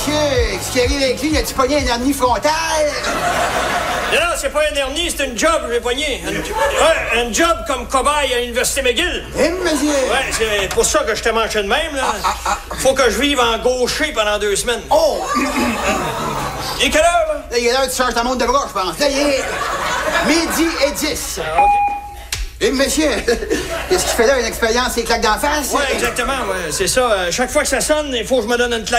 monsieur, ce qui arrive avec lui, as-tu pogné un hernie frontale? Non, c'est pas un hernie, c'est une job, j'ai pogné. Un job comme cobaye à l'Université McGill. Monsieur. Ouais, c'est pour ça que je t'ai manché de même, là. Faut que je vive en gaucher pendant 2 semaines. Oh! Il est quelle heure, là? Là, il est l'heure du charge à monte de bras, je pense. Là, il est 12h10. OK. Monsieur, qu'est-ce qu'il fait là, une expérience, c'est claque d'en face? Ouais, exactement, ouais, c'est ça. Chaque fois que ça sonne, il faut que je me donne une claque.